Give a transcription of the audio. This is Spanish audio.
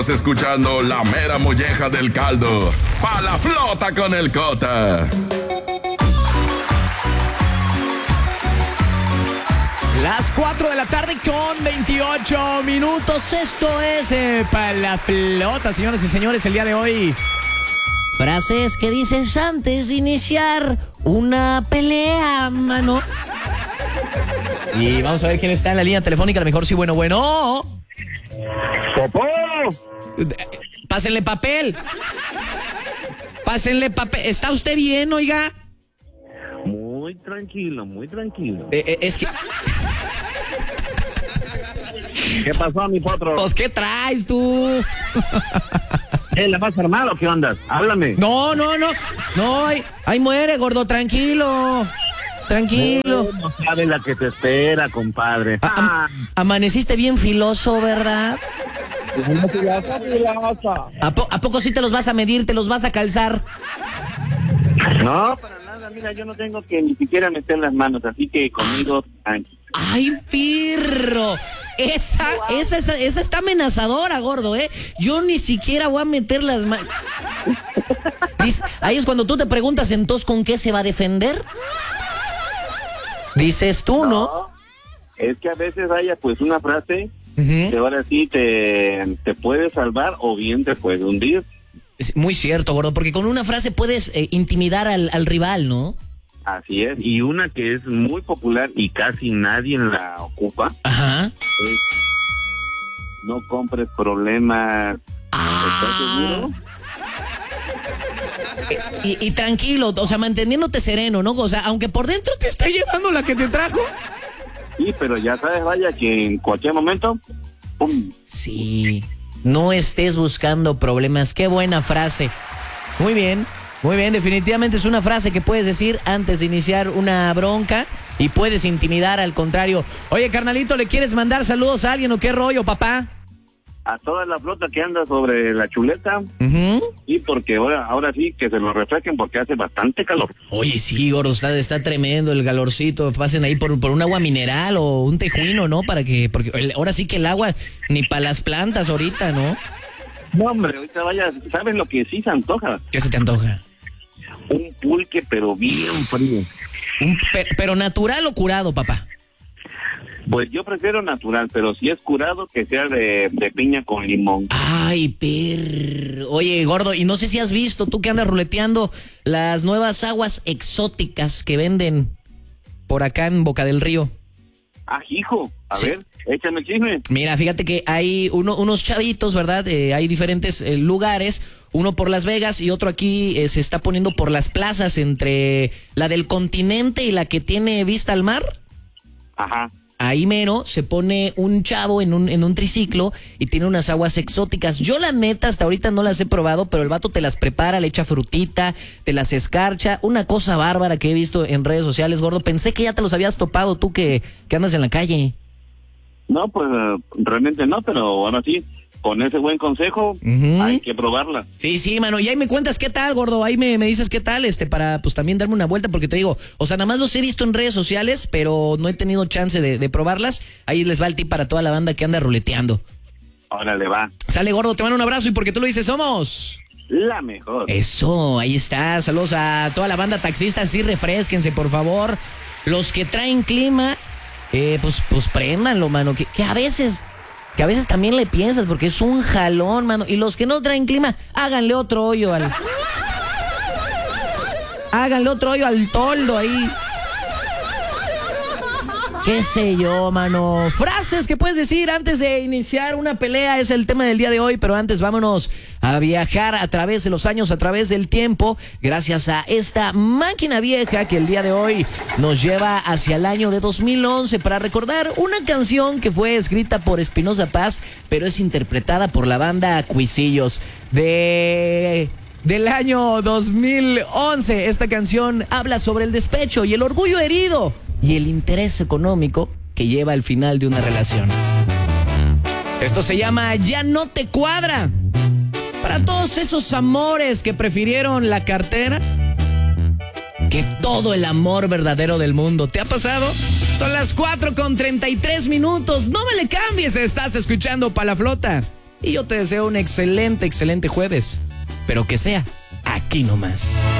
Estás escuchando la mera molleja del caldo. Pa' la flota con el Cota. Las 4 de la tarde con 28 minutos. Esto es Pa' la flota, señoras y señores, el día de hoy. Frases que dices antes de iniciar una pelea, mano. Y vamos a ver quién está en la línea telefónica. A lo mejor sí, bueno. ¡Popó! Pásenle papel. ¿Está usted bien, oiga? Muy tranquilo, muy tranquilo. Es que... ¿Qué pasó, mi potro? Pues, ¿qué traes tú? ¿La vas a armar o qué onda? Háblame. No, ahí muere, gordo, tranquilo. No sabes la que te espera, compadre. Amaneciste bien filoso, ¿verdad? Filosa. ¿A poco sí te los vas a medir, te los vas a calzar? No, para nada. Mira, yo no tengo que ni siquiera meter las manos, así que conmigo... ¡Ay, pirro! Esa está amenazadora, gordo, ¿eh? Yo ni siquiera voy a meter las manos. Ahí es cuando tú te preguntas, entonces, ¿con qué se va a defender? Dices tú, ¿no? Es que a veces haya pues una frase que ahora sí te puede salvar o bien te puede hundir. Es muy cierto, gordo, porque con una frase puedes intimidar al rival, ¿no? Así es, y una que es muy popular y casi nadie la ocupa. Ajá. Es, no compres problemas. ¿Estás seguro? Y tranquilo, o sea, manteniéndote sereno, ¿no? O sea, aunque por dentro te está llevando la que te trajo. Sí, pero ya sabes, vaya, que en cualquier momento, ¡pum! Sí, no estés buscando problemas. Qué buena frase. Muy bien, definitivamente es una frase que puedes decir antes de iniciar una bronca y puedes intimidar al contrario. Oye, carnalito, ¿le quieres mandar saludos a alguien o qué rollo, papá? A toda la flota que anda sobre la chuleta. Y porque ahora sí que se lo refresquen porque hace bastante calor. Oye, sí, gordo, está tremendo el calorcito. Pasen ahí por un agua mineral o un tejuino, ¿no? Porque ahora sí que el agua ni para las plantas ahorita, ¿no? No, hombre, ahorita vaya, ¿sabes lo que sí se antoja? ¿Qué se te antoja? Un pulque, pero bien frío. ¿Pero natural o curado, papá? Pues yo prefiero natural, pero si es curado, que sea de piña con limón. Ay, perro. Oye, gordo, y no sé si has visto, tú que andas ruleteando, las nuevas aguas exóticas que venden por acá en Boca del Río. Ah, hijo, a Sí. ver, échame el chisme. Mira, fíjate que hay unos chavitos, ¿verdad? Hay diferentes lugares, uno por Las Vegas y otro aquí se está poniendo por las plazas entre la del Continente y la que tiene vista al mar. Ajá. Ahí mero se pone un chavo en un triciclo y tiene unas aguas exóticas. Yo la neta hasta ahorita no las he probado, pero el vato te las prepara, le echa frutita, te las escarcha. Una cosa bárbara que he visto en redes sociales, gordo. Pensé que ya te los habías topado tú que andas en la calle. No, pues realmente no, pero ahora sí, con ese buen consejo, hay que probarla. Sí, mano, y ahí me cuentas qué tal, gordo, ahí me dices qué tal, para pues también darme una vuelta, porque te digo, o sea, nada más los he visto en redes sociales, pero no he tenido chance de probarlas. Ahí les va el tip para toda la banda que anda ruleteando. Órale, va. Sale, gordo, te mando un abrazo y porque tú lo dices, somos La mejor. eso, ahí está. Saludos a toda la banda taxista, sí, refrésquense, por favor. Los que traen clima, pues préndanlo, mano, que a veces también le piensas, porque es un jalón, mano. Y los que no traen clima, háganle otro hoyo al toldo ahí. Qué sé yo, mano. Frases que puedes decir antes de iniciar una pelea es el tema del día de hoy, pero antes vámonos a viajar a través de los años, a través del tiempo, gracias a esta máquina vieja que el día de hoy nos lleva hacia el año de 2011 para recordar una canción que fue escrita por Espinoza Paz, pero es interpretada por la banda Cuisillos del año 2011. Esta canción habla sobre el despecho y el orgullo herido y el interés económico que lleva al final de una relación. Esto se llama Ya no te cuadra. Para todos esos amores que prefirieron la cartera que todo el amor verdadero del mundo. ¿Te ha pasado? Son las 4:33. No me le cambies, estás escuchando Pa' la Flota. Y yo te deseo un excelente jueves, pero que sea aquí nomás.